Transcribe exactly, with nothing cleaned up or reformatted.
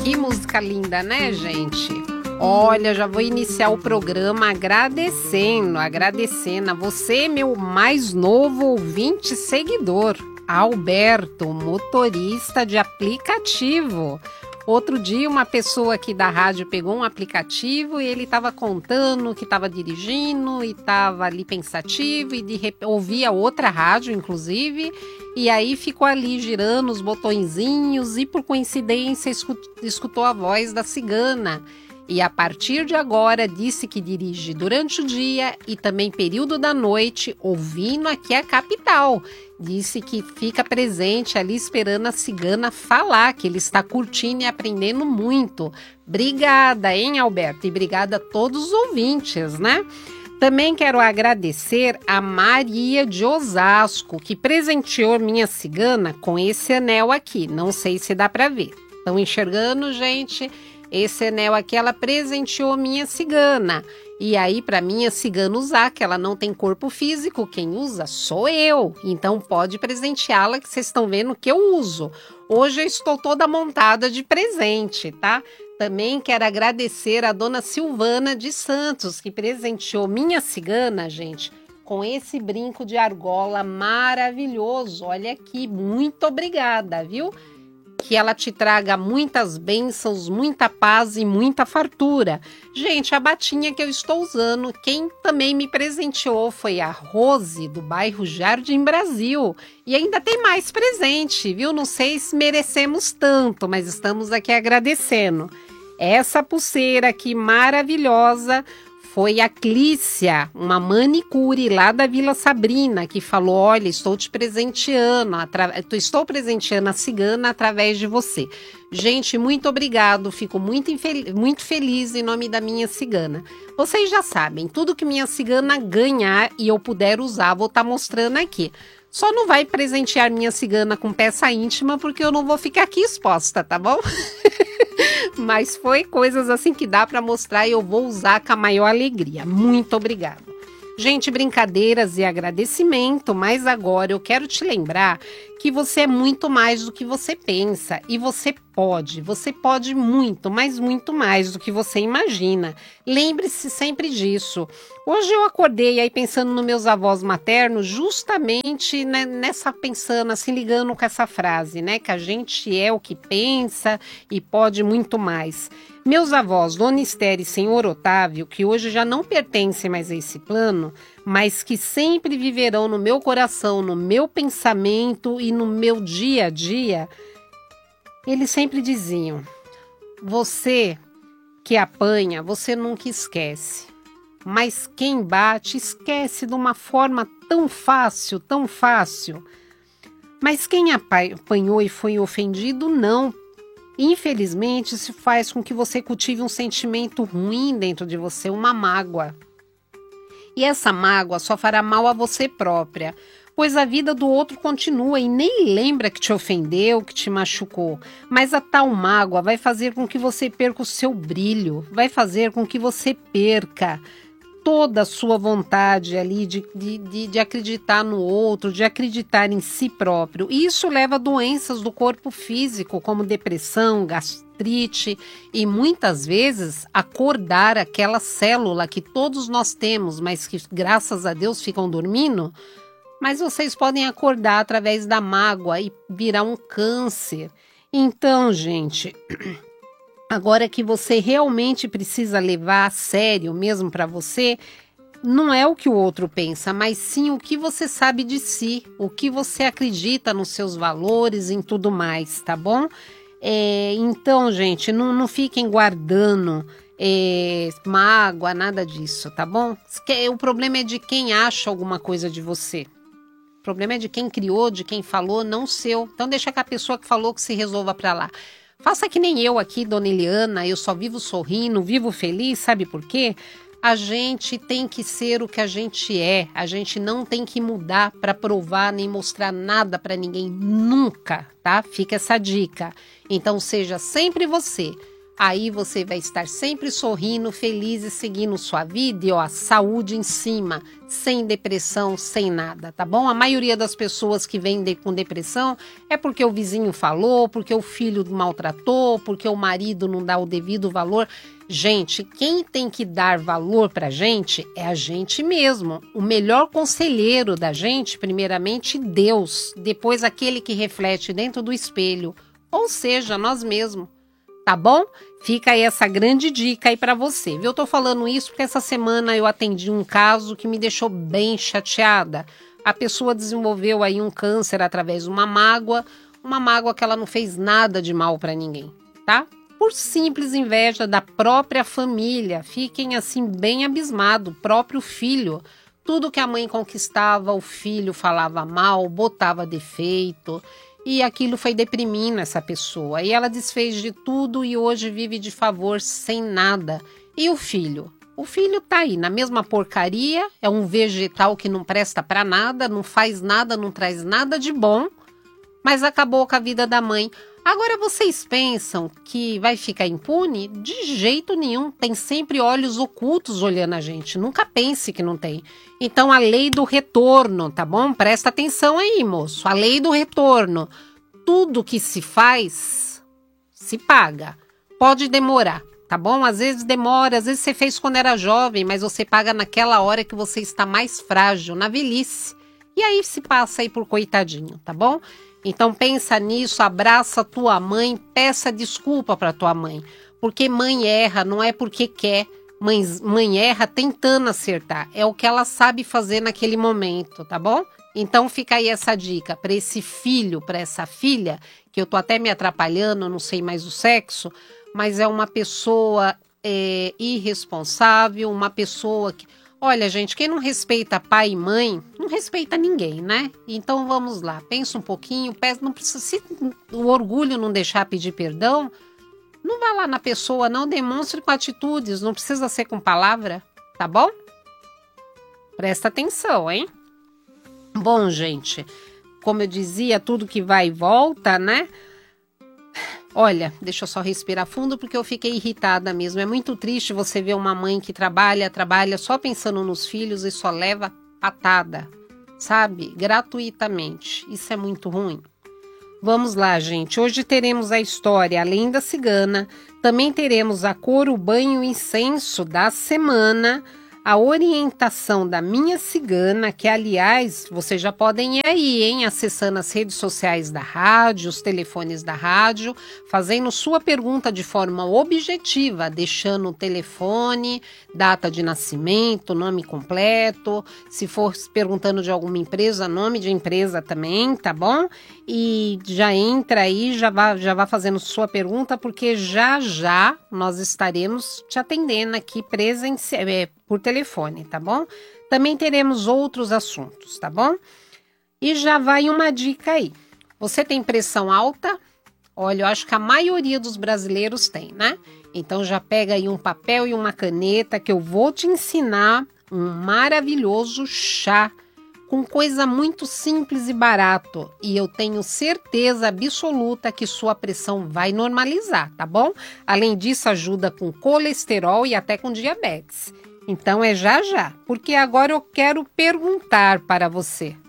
Que música linda, né, gente? Olha, já vou iniciar o programa agradecendo, agradecendo a você, meu mais novo ouvinte seguidor, Alberto, motorista de aplicativo. Outro dia uma pessoa aqui da rádio pegou um aplicativo e ele estava contando que estava dirigindo e estava ali pensativo e de repente ouvia outra rádio, inclusive, e aí ficou ali girando os botõezinhos e por coincidência escutou a voz da cigana. E a partir de agora disse que dirige durante o dia e também período da noite, ouvindo aqui a capital. Disse que fica presente ali esperando a cigana falar, que ele está curtindo e aprendendo muito. Obrigada, hein, Alberto? E obrigada a todos os ouvintes, né? Também quero agradecer a Maria de Osasco, que presenteou minha cigana com esse anel aqui. Não sei se dá para ver. Estão enxergando, gente? Esse anel aqui ela presenteou minha cigana. E aí, para minha cigana usar, que ela não tem corpo físico, quem usa sou eu. Então pode presenteá-la, que vocês estão vendo que eu uso. Hoje eu estou toda montada de presente, tá? Também quero agradecer a dona Silvana de Santos, que presenteou minha cigana, gente, com esse brinco de argola maravilhoso. Olha aqui, muito obrigada, viu? Que ela te traga muitas bênçãos, muita paz e muita fartura. Gente, a batinha que eu estou usando, quem também me presenteou foi a Rose, do bairro Jardim Brasil. E ainda tem mais presente, viu? Não sei se merecemos tanto, mas estamos aqui agradecendo. Essa pulseira aqui maravilhosa foi a Clícia, uma manicure lá da Vila Sabrina, que falou, olha, estou te presenteando, atra... estou presenteando a cigana através de você. Gente, muito obrigado, fico muito, infel... muito feliz em nome da minha cigana. Vocês já sabem, tudo que minha cigana ganhar e eu puder usar, vou estar mostrando aqui. Só não vai presentear minha cigana com peça íntima, porque eu não vou ficar aqui exposta, tá bom? Mas foi coisas assim que dá para mostrar e eu vou usar com a maior alegria. Muito obrigada. Gente, brincadeiras e agradecimento, mas agora eu quero te lembrar que você é muito mais do que você pensa e você pode, você pode muito, mas muito mais do que você imagina. Lembre-se sempre disso. Hoje eu acordei aí pensando nos meus avós maternos, justamente né, nessa pensando, assim, ligando com essa frase, né, que a gente é o que pensa e pode muito mais. Meus avós, Dona Esther e Senhor Otávio, que hoje já não pertencem mais a esse plano, mas que sempre viverão no meu coração, no meu pensamento e no meu dia a dia, eles sempre diziam, você que apanha, você nunca esquece, mas quem bate esquece de uma forma tão fácil, tão fácil. Mas quem apanhou e foi ofendido, não. Infelizmente, isso faz com que você cultive um sentimento ruim dentro de você, uma mágoa. E essa mágoa só fará mal a você própria, pois a vida do outro continua e nem lembra que te ofendeu, que te machucou. Mas a tal mágoa vai fazer com que você perca o seu brilho, vai fazer com que você perca toda a sua vontade ali de, de, de, de acreditar no outro, de acreditar em si próprio. E isso leva a doenças do corpo físico, como depressão, gastrite e muitas vezes acordar aquela célula que todos nós temos, mas que graças a Deus ficam dormindo. Mas vocês podem acordar através da mágoa e virar um câncer. Então, gente... Agora que você realmente precisa levar a sério mesmo para você, não é o que o outro pensa, mas sim o que você sabe de si, o que você acredita nos seus valores e em tudo mais, tá bom? É, então, gente, não, não fiquem guardando é, mágoa, nada disso, tá bom? O problema é de quem acha alguma coisa de você. O problema é de quem criou, de quem falou, não seu. Então deixa que a pessoa que falou que se resolva para lá. Faça que nem eu aqui, Dona Eliana, eu só vivo sorrindo, vivo feliz, sabe por quê? A gente tem que ser o que a gente é, a gente não tem que mudar para provar nem mostrar nada para ninguém, nunca, tá? Fica essa dica. Então seja sempre você. Aí você vai estar sempre sorrindo, feliz e seguindo sua vida e ó, saúde em cima, sem depressão, sem nada, tá bom? A maioria das pessoas que vêm de, com depressão é porque o vizinho falou, porque o filho maltratou, porque o marido não dá o devido valor. Gente, quem tem que dar valor pra gente é a gente mesmo. O melhor conselheiro da gente, primeiramente Deus, depois aquele que reflete dentro do espelho, ou seja, nós mesmos. Tá bom? Fica aí essa grande dica aí pra você. Eu tô falando isso porque essa semana eu atendi um caso que me deixou bem chateada. A pessoa desenvolveu aí um câncer através de uma mágoa, uma mágoa que ela não fez nada de mal pra ninguém, tá? Por simples inveja da própria família. Fiquem assim bem abismados, próprio filho. Tudo que a mãe conquistava, o filho falava mal, botava defeito. E aquilo foi deprimindo essa pessoa. E ela desfez de tudo e hoje vive de favor sem nada. E o filho? O filho tá aí na mesma porcaria, é um vegetal que não presta pra nada, não faz nada, não traz nada de bom, mas acabou com a vida da mãe. Agora vocês pensam que vai ficar impune? De jeito nenhum, tem sempre olhos ocultos olhando a gente, nunca pense que não tem. Então a lei do retorno, tá bom? Presta atenção aí, moço, a lei do retorno. Tudo que se faz, se paga. Pode demorar, tá bom? Às vezes demora, às vezes você fez quando era jovem, mas você paga naquela hora que você está mais frágil, na velhice. E aí se passa aí por coitadinho, tá bom? Então pensa nisso, abraça tua mãe, peça desculpa para tua mãe. Porque mãe erra, não é porque quer. Mãe, mãe erra tentando acertar. É o que ela sabe fazer naquele momento, tá bom? Então fica aí essa dica para esse filho, para essa filha, que eu tô até me atrapalhando, não sei mais o sexo, mas é uma pessoa é, irresponsável, uma pessoa que... Olha, gente, quem não respeita pai e mãe, não respeita ninguém, né? Então vamos lá, pensa um pouquinho, peça, não precisa, se o orgulho não deixar pedir perdão, não vá lá na pessoa, não demonstre com atitudes, não precisa ser com palavra, tá bom? Presta atenção, hein? Bom, gente, como eu dizia, tudo que vai e volta, né? Olha, deixa eu só respirar fundo porque eu fiquei irritada mesmo. É muito triste você ver uma mãe que trabalha, trabalha só pensando nos filhos e só leva patada, sabe? Gratuitamente. Isso é muito ruim. Vamos lá, gente. Hoje teremos a história A Lenda Cigana. Também teremos a cor, o banho e o incenso da semana. A orientação da minha cigana, que aliás, vocês já podem ir aí, hein? Acessando as redes sociais da rádio, os telefones da rádio, fazendo sua pergunta de forma objetiva, deixando o telefone, data de nascimento, nome completo, se for perguntando de alguma empresa, nome de empresa também, tá bom? E já entra aí, já vá, já vá fazendo sua pergunta, porque já já nós estaremos te atendendo aqui presencial, é, por telefone, tá bom? Também teremos outros assuntos, tá bom? E já vai uma dica aí. Você tem pressão alta? Olha, eu acho que a maioria dos brasileiros tem, né? Então já pega aí um papel e uma caneta que eu vou te ensinar um maravilhoso chá com coisa muito simples e barato. E eu tenho certeza absoluta que sua pressão vai normalizar, tá bom? Além disso, ajuda com colesterol e até com diabetes. Então é já já, porque agora eu quero perguntar para você.